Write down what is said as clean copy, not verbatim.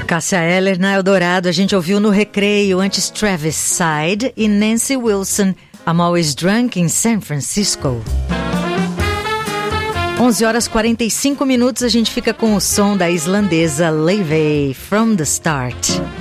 Cássia Eller na Eldorado, a gente ouviu no recreio antes Travis Side e Nancy Wilson, I'm Always Drunk in San Francisco. 11h45, a gente fica com o som da islandesa Laufey, From the Start.